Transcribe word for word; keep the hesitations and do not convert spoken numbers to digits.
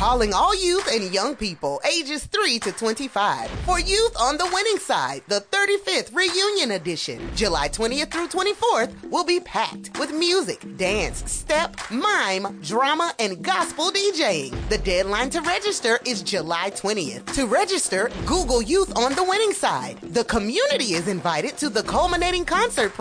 calling all youth and young people ages three to twenty-five. For Youth on the Winning Side, the thirty-fifth Reunion Edition, July twentieth through twenty-fourth, will be packed with music, dance, step, mime, drama, and gospel DJing. The deadline to register is July twentieth. To register, Google Youth on the Winning Side. The community is invited to the culminating concert